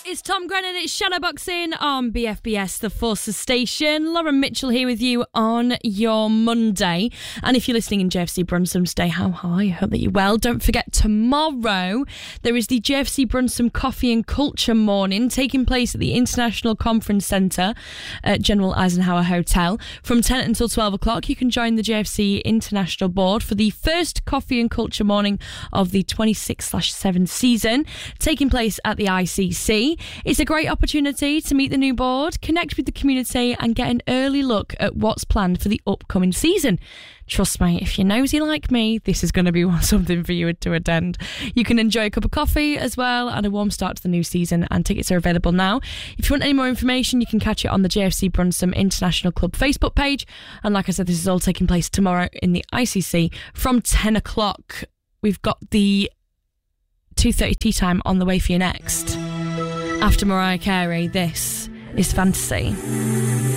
It's Tom Grennan, it's Shadowboxing on BFBS, the Forces Station. Lauren Mitchell here with you on your Monday. And if you're listening in JFC Brunsum today, how are you? I hope that you're well. Don't forget, tomorrow there is the JFC Brunsum Coffee and Culture Morning taking place at the International Conference Centre at General Eisenhower Hotel. From 10 until 12 o'clock, you can join the JFC International Board for the first Coffee and Culture Morning of the 26/7 season, taking place at the ICC. It's a great opportunity to meet the new board, connect with the community and get an early look at what's planned for the upcoming season. Trust me, if you're nosy like me, this is going to be something for you to attend. You can enjoy a cup of coffee as well and a warm start to the new season, and tickets are available now. If you want any more information, you can catch it on the JFC Brunsum International Club Facebook page. And like I said, this is all taking place tomorrow in the ICC from 10 o'clock. We've got the 2:30 tea time on the way for you next. After Mariah Carey, this is Fantasy.